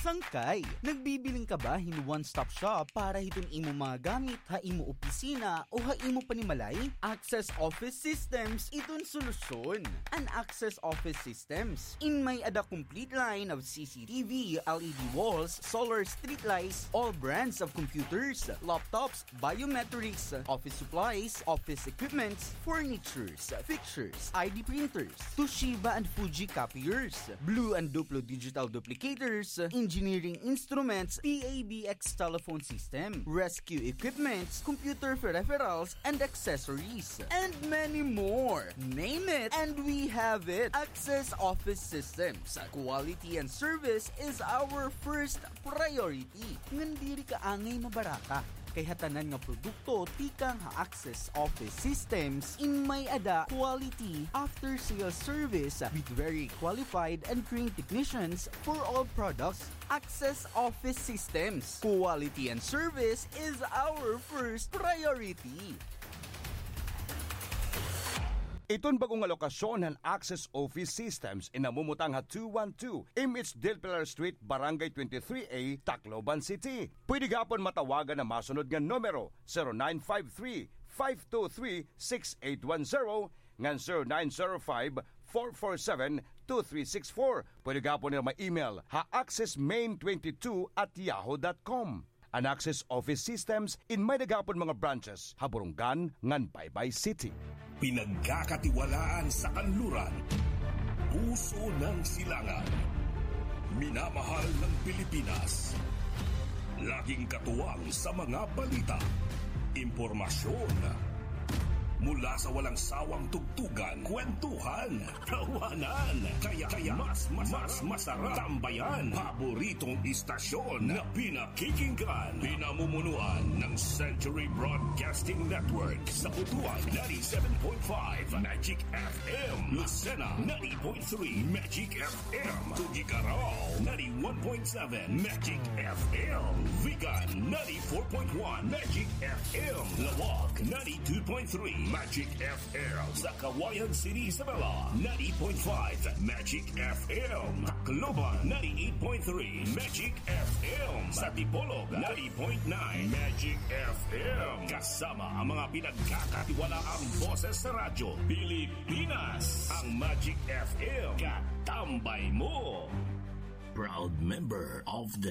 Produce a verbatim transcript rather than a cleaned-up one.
Sangkay, nagbibiling ka ba hin one-stop shop para hiton imo mga gamit ha imo opisina o ha imo panimalay? Access Office Systems iton solusyon. An Access Office Systems in may ada complete line of C C T V, L E D walls, solar street lights, all brands of computers, laptops, biometrics, office supplies, office equipments, furnitures, fixtures, I D printers, Toshiba and Fuji copiers, Blue and Duplo digital duplicators, engineering instruments, P A B X telephone system, rescue equipments, computer peripherals and accessories, and many more. Name it, and we have it. Access Office Systems. Quality and service is our first priority. Ngandiri ka angay mabaraka. Kay hatanan nga produkto tikang ha-Access Office Systems in may ada quality after-sales service with very qualified and trained technicians for all products. Access Office Systems. Quality and service is our first priority. Iton bagong nga lokasyon ng Access Office Systems inamumutang ha two one two M H Del Pilar Street, Barangay twenty-three A, Tacloban City. Pwede gapon matawagan na masunod nga numero zero nine five three, five two three, six eight one zero ngan zero nine zero five, four four seven, two three six four. Pwede gapon na ma-email ha accessmain twenty-two at yahoo dot com. An Access Office Systems in may nagapon mga branches Haburungan ngan Baybay City. Pinagkakatiwalaan sa kanluran, puso ng silangan, minamahal ng Pilipinas, laging katuwang sa mga balita, impormasyon, mula sa walang sawang tugtugan, kwentuhan, tawanan, kaya, kaya mas, mas, mas masarap tambayan, paboritong istasyon na pinakikinggan, pinamumunuan ng Century Broadcasting Network sa Butuan ninety-seven point five Magic F M, Lucena ninety point three Magic F M, Tugicarao ninety-one point seven Magic F M, Vigan ninety-four point one Magic F M, Lawag ninety-two point three Magic F M, sa Kawayan City, Isabela ninety point five Magic F M, Tacloban ninety-eight point three Magic F M, sa Tipolog ninety point nine Magic F M. Kasama ang mga pinagkakatiwalaang boses sa radyo Pilipinas, ang Magic F M, katambay mo. Proud member of the